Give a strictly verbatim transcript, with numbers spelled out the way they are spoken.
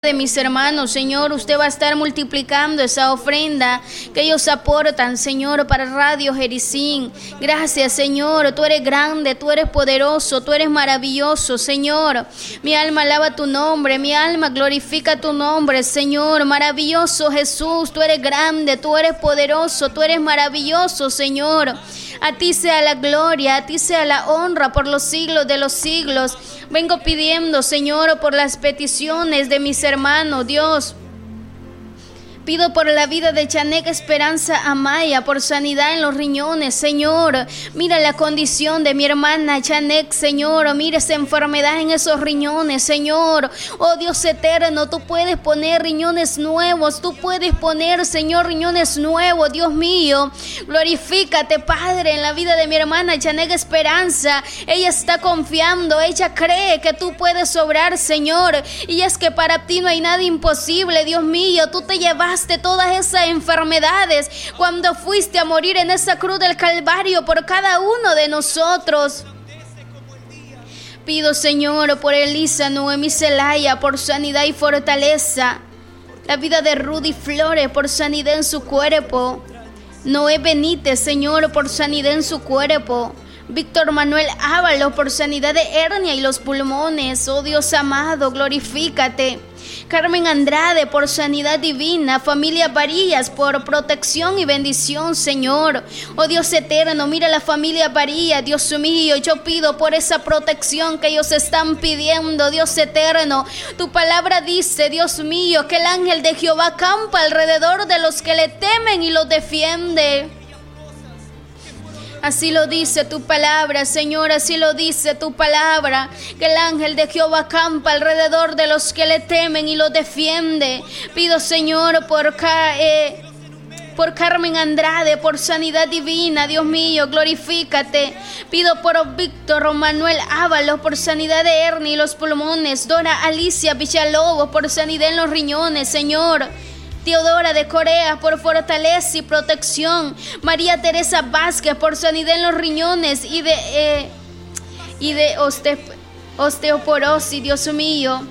de mis hermanos, Señor, usted va a estar multiplicando esa ofrenda que ellos aportan, Señor, para Radio Jericín. Gracias, Señor, tú eres grande, tú eres poderoso, tú eres maravilloso, Señor. Mi alma alaba tu nombre, mi alma glorifica tu nombre, Señor. Maravilloso Jesús, tú eres grande, tú eres poderoso, tú eres maravilloso, Señor. A ti sea la gloria, a ti sea la honra por los siglos de los siglos. Vengo pidiendo, Señor, por las peticiones de mis hermanos, Dios. Pido por la vida de Chanek Esperanza Amaya, por sanidad en los riñones, Señor. Mira la condición de mi hermana Chanek, Señor. Mira esa enfermedad en esos riñones, Señor. Oh Dios eterno, tú puedes poner riñones nuevos. Tú puedes poner, Señor, riñones nuevos, Dios mío. Glorifícate, Padre, en la vida de mi hermana Chanek Esperanza. Ella está confiando, ella cree que tú puedes obrar, Señor. Y es que para ti no hay nada imposible, Dios mío. Tú te llevas todas esas enfermedades cuando fuiste a morir en esa cruz del Calvario por cada uno de nosotros. Pido, Señor, por Elisa, Noemi Celaya, por sanidad y fortaleza. La vida de Rudy Flores, por sanidad en su cuerpo. Noé Benítez, Señor, por sanidad en su cuerpo. Víctor Manuel Ábalos, por sanidad de hernia y los pulmones. Oh Dios amado, glorifícate. Carmen Andrade, por sanidad divina. Familia Varillas, por protección y bendición, Señor. Oh Dios eterno, mira la familia Varillas, Dios mío. Yo pido por esa protección que ellos están pidiendo, Dios eterno. Tu palabra dice, Dios mío, que el ángel de Jehová acampa alrededor de los que le temen y los defiende. Así lo dice tu palabra, Señor, así lo dice tu palabra, que el ángel de Jehová acampa alrededor de los que le temen y los defiende. Pido, Señor, por, eh, por Carmen Andrade, por sanidad divina, Dios mío, glorifícate. Pido por Víctor Manuel Ábalos, por sanidad de hernia y los pulmones. Dora Alicia Villalobos, por sanidad en los riñones, Señor. Teodora de Corea, por fortaleza y protección. María Teresa Vázquez, por sanidad en los riñones y de, eh, y de oste, osteoporosis, Dios mío.